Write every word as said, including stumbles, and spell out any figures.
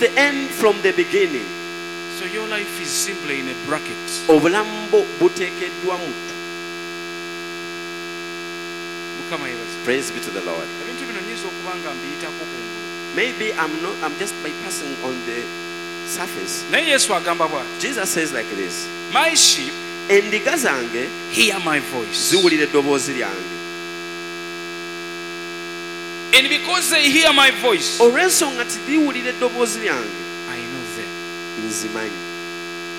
the end from the beginning. So your life is simply in a bracket. Obulamu bwo buteekeddwa mu. Mukama yebaze. Praise be to the Lord. Ebintu bino nyiza okuba nga mbiyitako kungulu. Maybe I'm not. I'm just bypassing on the surface. Naye Yesu agamba bw'ati. Jesus says like this. My sheep Endiga zange hear my voice. ziwulira eddoboozi lyange. And because they hear my voice, Olw'ensonga nti biwulira eddoboozi lyange, I know them. nzimanyi.